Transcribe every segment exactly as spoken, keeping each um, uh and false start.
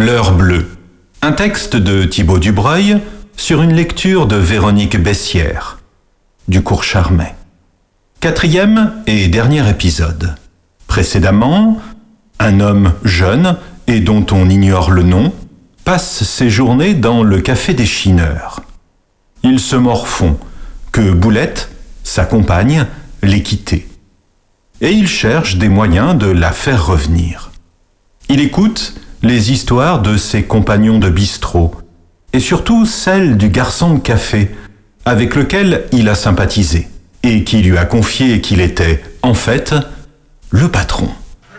L'heure bleue. Un texte de Thibaut Dubreuil sur une lecture de Véronique Bessières, du cours Charmet. Quatrième et dernier épisode. Précédemment, un homme jeune et dont on ignore le nom passe ses journées dans le café des Chineurs. Il se morfond que Boulette, sa compagne, l'ait quitté. Et il cherche des moyens de la faire revenir. Il écoute les histoires de ses compagnons de bistrot, et surtout celle du garçon de café, avec lequel il a sympathisé, et qui lui a confié qu'il était, en fait, le patron.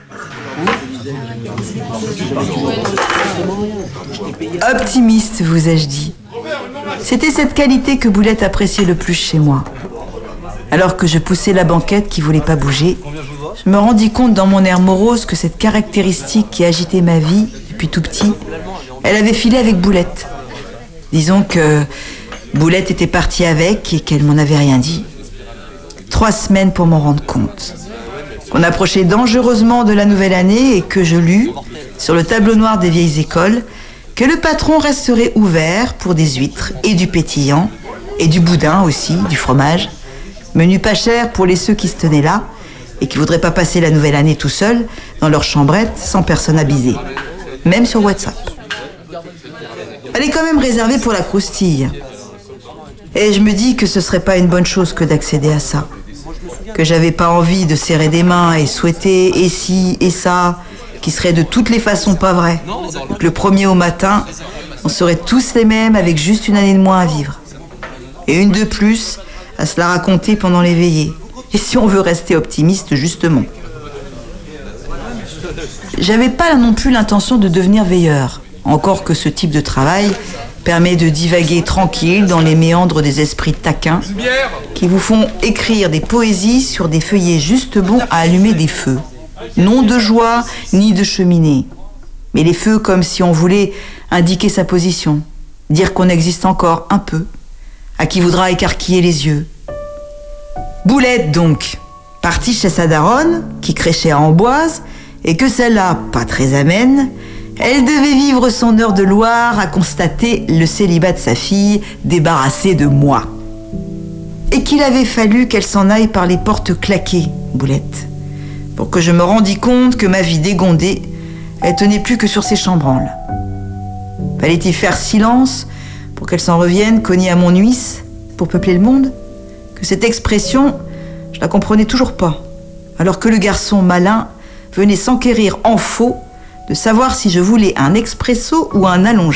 Optimiste, vous ai-je dit. C'était cette qualité que Boulette appréciait le plus chez moi. Alors que je poussais la banquette qui voulait pas bouger, je me rendis compte dans mon air morose que cette caractéristique qui agitait ma vie depuis tout petit, elle avait filé avec Boulette. Disons que Boulette était partie avec et qu'elle m'en avait rien dit. Trois semaines pour m'en rendre compte. Qu'on approchait dangereusement de la nouvelle année et que je lus, sur le tableau noir des vieilles écoles, que le patron resterait ouvert pour des huîtres et du pétillant, et du boudin aussi, du fromage. Menu pas cher pour les ceux qui se tenaient là et qui voudraient pas passer la nouvelle année tout seuls dans leur chambrette sans personne à biser, même sur WhatsApp. Elle est quand même réservée pour la croustille. Et je me dis que ce serait pas une bonne chose que d'accéder à ça. Que j'avais pas envie de serrer des mains et souhaiter et ci et ça, qui serait de toutes les façons pas vrai. Donc le premier au matin, on serait tous les mêmes avec juste une année de moins à vivre. Et une de plus à se la raconter pendant les veillées. Et si on veut rester optimiste, justement. J'avais pas non plus l'intention de devenir veilleur, encore que ce type de travail permet de divaguer tranquille dans les méandres des esprits taquins qui vous font écrire des poésies sur des feuillets juste bons à allumer des feux. Non de joie, ni de cheminée. Mais les feux comme si on voulait indiquer sa position, dire qu'on existe encore un peu, à qui voudra écarquiller les yeux. Boulette donc, partie chez sa daronne, qui créchait à Amboise, et que celle-là, pas très amène, elle devait vivre son heure de gloire à constater le célibat de sa fille, débarrassée de moi. Et qu'il avait fallu qu'elle s'en aille par les portes claquées, Boulette, pour que je me rendis compte que ma vie dégondée, elle tenait plus que sur ses chambranles. Fallait-il faire silence pour qu'elle s'en revienne cogner à mon huisse pour peupler le monde? Que cette expression, je la comprenais toujours pas, alors que le garçon malin venait s'enquérir en faux de savoir si je voulais un expresso ou un allongé.